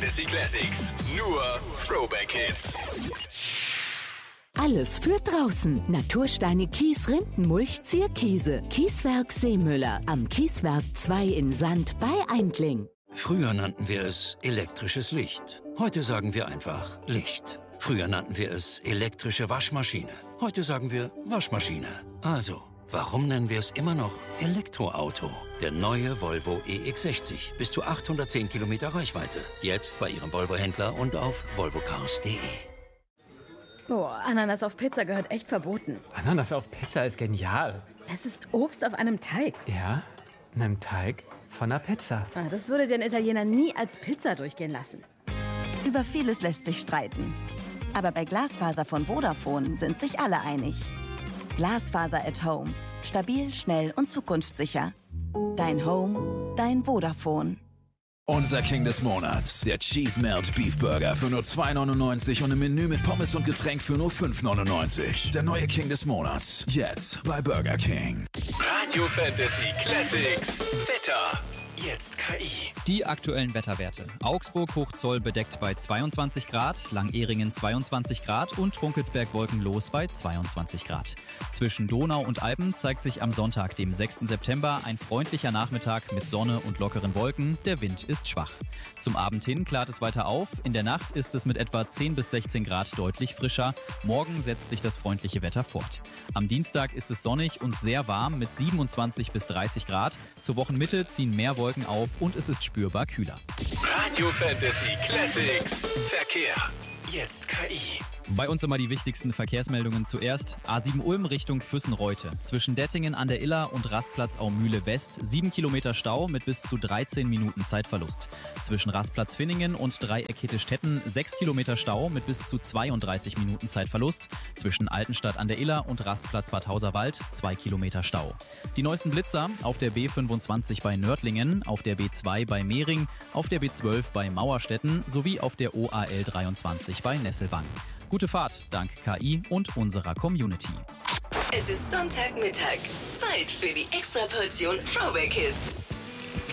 Fantasy Classics. Nur Throwback Hits. Alles für draußen. Natursteine, Kies, Rindenmulch, Zierkiese. Kieswerk Seemüller. Am Kieswerk 2 in Sand bei Eindling. Früher nannten wir es elektrisches Licht. Heute sagen wir einfach Licht. Früher nannten wir es elektrische Waschmaschine. Heute sagen wir Waschmaschine. Also, warum nennen wir es immer noch Elektroauto? Der neue Volvo EX60. Bis zu 810 Kilometer Reichweite. Jetzt bei Ihrem Volvo-Händler und auf volvocars.de. Boah, Ananas auf Pizza gehört echt verboten. Ananas auf Pizza ist genial. Es ist Obst auf einem Teig. Ja, einem Teig von einer Pizza. Das würde den Italiener nie als Pizza durchgehen lassen. Über vieles lässt sich streiten. Aber bei Glasfaser von Vodafone sind sich alle einig. Glasfaser at Home. Stabil, schnell und zukunftssicher. Dein Home, dein Vodafone. Unser King des Monats, der Cheese Melt Beef Burger für nur $2,99 und im Menü mit Pommes und Getränk für nur $5,99. Der neue King des Monats, jetzt bei Burger King. Radio Fantasy Classics. Wetter. Jetzt KI. Die aktuellen Wetterwerte. Augsburg Hochzoll bedeckt bei 22 Grad, Langehringen 22 Grad und Trunkelsberg wolkenlos bei 22 Grad. Zwischen Donau und Alpen zeigt sich am Sonntag, dem 6. September, ein freundlicher Nachmittag mit Sonne und lockeren Wolken. Der Wind ist schwach. Zum Abend hin klart es weiter auf. In der Nacht ist es mit etwa 10 bis 16 Grad deutlich frischer. Morgen setzt sich das freundliche Wetter fort. Am Dienstag ist es sonnig und sehr warm mit 27 bis 30 Grad. Zur Wochenmitte ziehen mehr Wolken auf und es ist spürbar kühler. Radio Fantasy Classics. Verkehr. Jetzt KI. Bei uns immer die wichtigsten Verkehrsmeldungen zuerst. A7 Ulm Richtung Füssen-Reute. Zwischen Dettingen an der Iller und Rastplatz Aumühle West 7 Kilometer Stau mit bis zu 13 Minuten Zeitverlust. Zwischen Rastplatz Finningen und Dreieck Hittistetten 6 Kilometer Stau mit bis zu 32 Minuten Zeitverlust. Zwischen Altenstadt an der Iller und Rastplatz Bad Hauserwald 2 Kilometer Stau. Die neuesten Blitzer auf der B25 bei Nördlingen, auf der B2 bei Mehring, auf der B12 bei Mauerstetten sowie auf der OAL 23 bei Nesselwang. Gute Fahrt, dank KI und unserer Community. Es ist Sonntagmittag. Zeit für die Extraportion Throwback Hits.